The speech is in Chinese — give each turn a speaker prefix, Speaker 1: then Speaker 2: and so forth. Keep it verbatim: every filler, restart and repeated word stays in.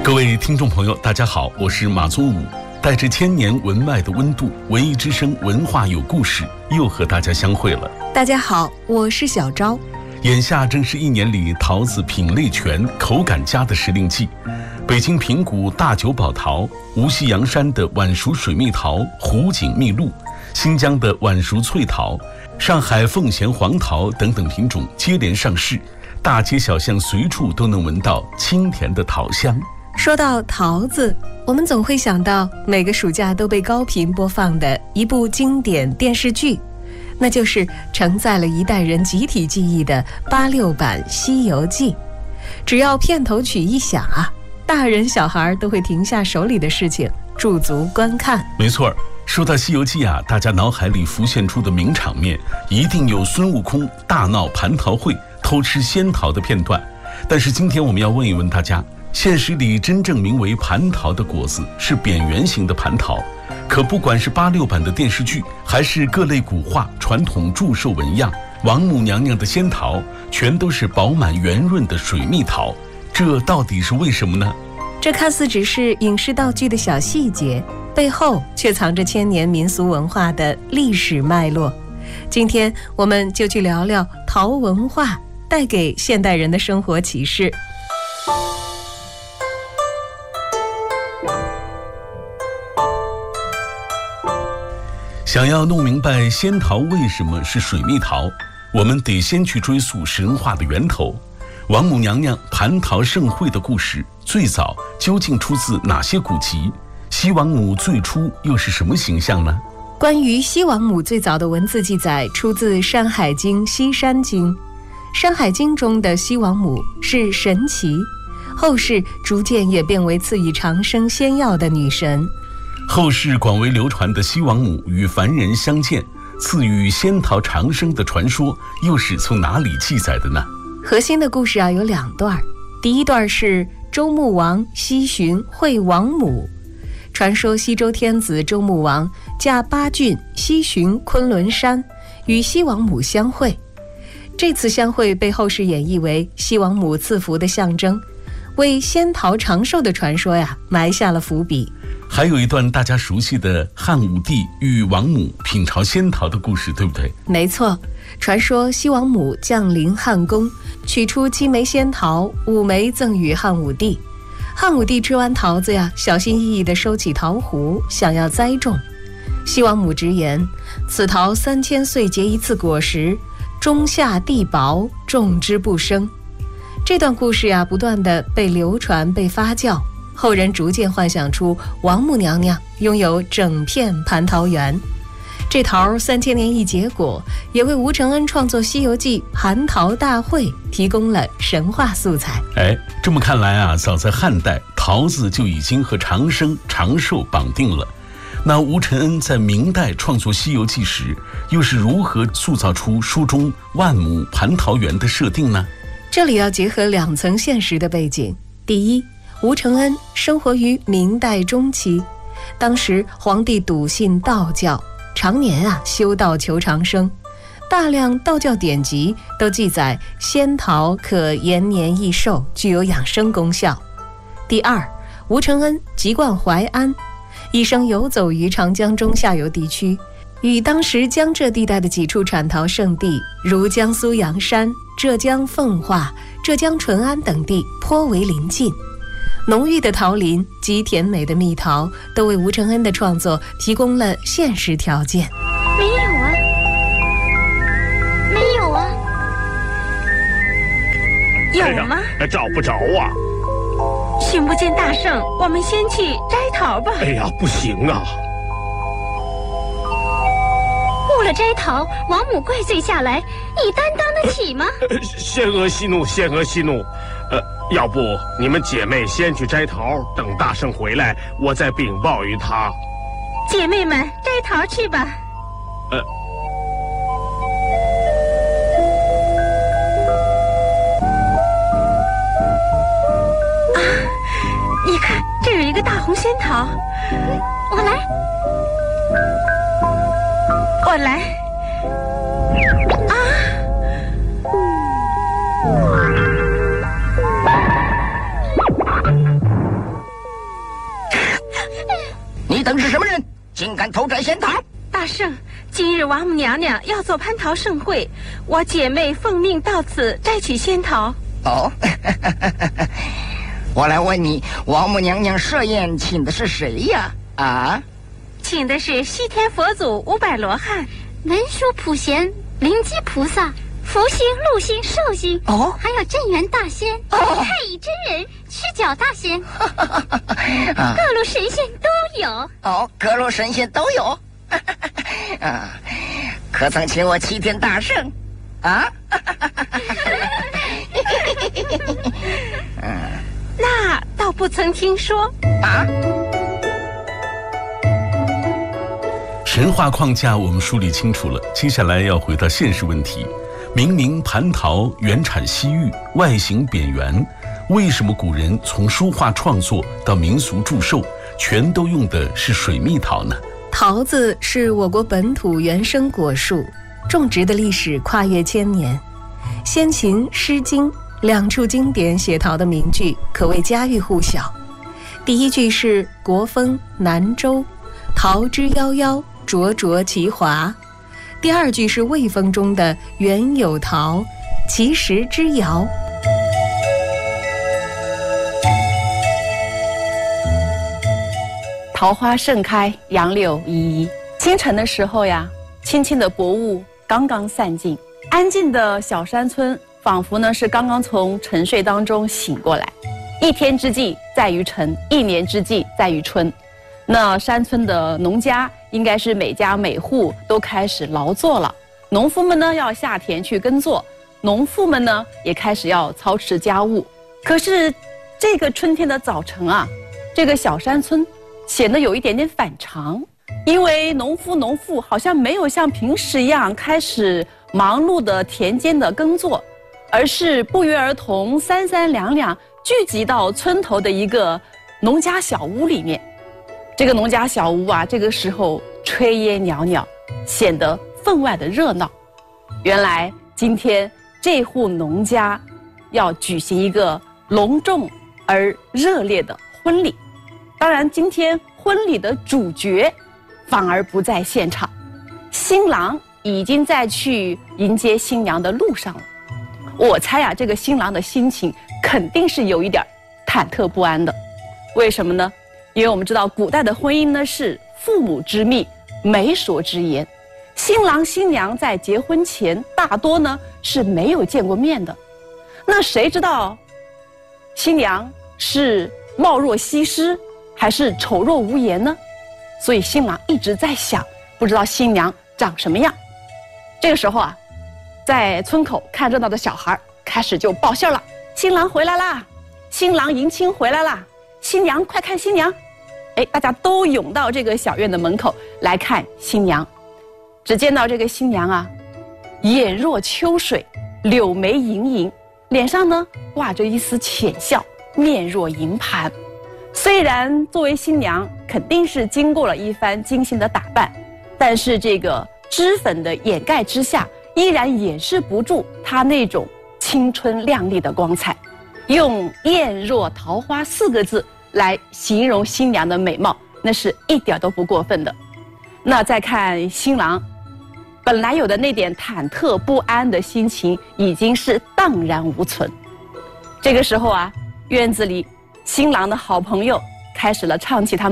Speaker 1: 各位听众朋友，大家好，我是马宗武，带着千年文脉的温度，文艺之声文化有故事又和大家相会了。
Speaker 2: 大家好，我是小昭。
Speaker 1: 眼下正是一年里桃子品类全、口感佳的时令季。北京平谷大久保桃、无锡阳山的晚熟水蜜桃、湖景蜜露、新疆的晚熟脆桃、上海奉贤黄桃等等品种接连上市，大街小巷随处都能闻到清甜的桃香。
Speaker 2: 说到桃子，我们总会想到每个暑假都被高频播放的一部经典电视剧，那就是承载了一代人集体记忆的八六版《西游记》。只要片头曲一响啊，大人小孩都会停下手里的事情，驻足观看。
Speaker 1: 没错，说到《西游记》啊，大家脑海里浮现出的名场面，一定有孙悟空大闹蟠桃会、偷吃仙桃的片段。但是今天我们要问一问大家，现实里真正名为蟠桃的果子是扁圆形的蟠桃，可不管是八六版的电视剧，还是各类古画、传统祝寿纹样，王母娘娘的仙桃全都是饱满圆润的水蜜桃，这到底是为什么呢？
Speaker 2: 这看似只是影视道具的小细节，背后却藏着千年民俗文化的历史脉络。今天我们就去聊聊桃文化带给现代人的生活启示。
Speaker 1: 想要弄明白仙桃为什么是水蜜桃，我们得先去追溯神话的源头。王母娘娘蟠桃盛会的故事最早究竟出自哪些古籍？西王母最初又是什么形象呢？
Speaker 2: 关于西王母最早的文字记载出自《山海经·西山经》。《山海经》中的西王母是神奇，后世逐渐演变为赐予长生仙药的女神。
Speaker 1: 后世广为流传的西王母与凡人相见，赐予仙桃长生的传说又是从哪里记载的呢？
Speaker 2: 核心的故事啊有两段，第一段是周穆王西巡会王母。传说西周天子周穆王驾八骏西巡昆仑山，与西王母相会。这次相会被后世演绎为西王母赐福的象征，为仙桃长寿的传说呀埋下了伏笔。
Speaker 1: 还有一段大家熟悉的汉武帝与王母品尝仙桃的故事，对不对？
Speaker 2: 没错，传说西王母降临汉宫，取出七枚仙桃，五枚赠予汉武帝。汉武帝吃完桃子呀，小心翼翼地收起桃核，想要栽种。西王母直言，此桃三千岁结一次果实，中下地薄，种之不生。这段故事呀，不断地被流传被发酵，后人逐渐幻想出王母娘娘拥有整片蟠桃园。这桃三千年一结果，也为吴承恩创作《西游记》蟠桃大会提供了神话素材。
Speaker 1: 哎，这么看来啊，早在汉代，桃子就已经和长生长寿绑定了。那吴承恩在明代创作《西游记》时，又是如何塑造出书中万亩蟠桃园的设定呢？
Speaker 2: 这里要结合两层现实的背景。第一，吴承恩生活于明代中期，当时皇帝笃信道教，常年啊修道求长生，大量道教典籍都记载仙桃可延年益寿，具有养生功效。第二，吴承恩籍贯淮安，一生游走于长江中下游地区，与当时江浙地带的几处产桃圣地，如江苏阳山、浙江奉化、浙江淳安等地颇为邻近。浓郁的桃林及甜美的蜜桃都为吴承恩的创作提供了现实条件。
Speaker 3: 没有啊，没有啊，有吗？
Speaker 4: 哎，找不着啊。
Speaker 3: 寻不见大圣，我们先去摘桃吧。
Speaker 4: 哎呀，不行啊！
Speaker 3: 误了摘桃，王母怪罪下来，你担当得起吗？
Speaker 4: 呃、仙娥息怒，仙娥息怒。呃，要不你们姐妹先去摘桃，等大圣回来，我再禀报于他。
Speaker 3: 姐妹们，摘桃去吧。
Speaker 4: 呃。
Speaker 3: 啊，你看，这有一个大红仙桃，我来，我来。啊！
Speaker 5: 敢偷摘仙桃？
Speaker 3: 大圣，今日王母娘娘要做蟠桃盛会，我姐妹奉命到此摘取仙桃。
Speaker 5: 哦，我来问你，王母娘娘设宴请的是谁呀？啊？
Speaker 3: 请的是西天佛祖五百罗汉、
Speaker 6: 文殊普贤、灵基菩萨、福星、禄星、寿星，
Speaker 5: 哦，
Speaker 6: 还有镇元大仙、
Speaker 5: 哦、
Speaker 6: 太乙真人、屈角大仙，啊、各路神仙都有。
Speaker 5: 哦，各路神仙都有。啊，可曾请我齐天大圣？啊？
Speaker 3: 嗯，那倒不曾听说。
Speaker 5: 啊？
Speaker 1: 神话框架我们梳理清楚了，接下来要回到现实问题。明明蟠桃原产西域，外形扁圆，为什么古人从书画创作到民俗祝寿，全都用的是水蜜桃呢？
Speaker 2: 桃子是我国本土原生果树，种植的历史跨越千年。先秦《诗经》两处经典写桃的名句可谓家喻户晓。第一句是“国风南州，桃之夭夭，灼灼其华”。第二句是魏风中的“原有桃，其实之遥”。
Speaker 7: 桃花盛开，杨柳依依。清晨的时候呀，轻轻的薄雾刚刚散尽，安静的小山村仿佛呢是刚刚从沉睡当中醒过来。一天之计在于晨，一年之计在于春。那山村的农家应该是每家每户都开始劳作了，农夫们呢要下田去耕作，农妇们呢也开始要操持家务。可是这个春天的早晨啊，这个小山村显得有一点点反常，因为农夫农妇好像没有像平时一样开始忙碌的田间的耕作，而是不约而同三三两两聚集到村头的一个农家小屋里面。这个农家小屋啊，这个时候炊烟袅袅，显得分外的热闹。原来今天这户农家要举行一个隆重而热烈的婚礼。当然，今天婚礼的主角反而不在现场，新郎已经在去迎接新娘的路上了。我猜啊，这个新郎的心情肯定是有一点忐忑不安的。为什么呢？因为我们知道古代的婚姻呢是父母之命，媒妁之言，新郎新娘在结婚前大多呢是没有见过面的。那谁知道新娘是貌若西施还是丑若无颜呢？所以新郎一直在想，不知道新娘长什么样。这个时候啊，在村口看热闹的小孩开始就报信了：新郎回来啦，新郎迎亲回来啦，新娘快看新娘。哎，大家都涌到这个小院的门口来看新娘。只见到这个新娘啊，眼若秋水，柳眉盈盈，脸上呢挂着一丝浅笑，面若银盘。虽然作为新娘肯定是经过了一番精心的打扮，但是这个脂粉的掩盖之下，依然掩饰不住她那种青春靓丽的光彩。用艳若桃花四个字来形容新娘的美貌，那是一点都不过分的。那再看新郎，本来有的那点忐忑不安的心情已经是荡然无存。这个时候啊，院子里新郎的好朋友开始了唱起他们